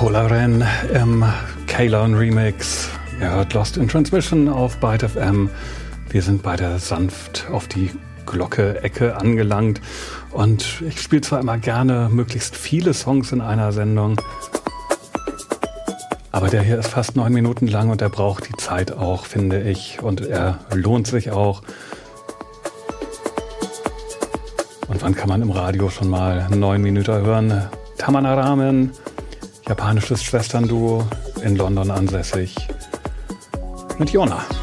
Cola Ren im Kalon Remix. Ihr hört Lost in Transmission auf Byte FM. Wir sind bei der sanft auf die Glocke-Ecke angelangt. Und ich spiele zwar immer gerne möglichst viele Songs in einer Sendung, aber der hier ist fast 9 Minuten lang und er braucht die Zeit auch, finde ich. Und er lohnt sich auch. Und wann kann man im Radio schon mal 9 Minuten hören? Tamana Ramen, japanisches Schwesternduo, in London ansässig, mit Yona.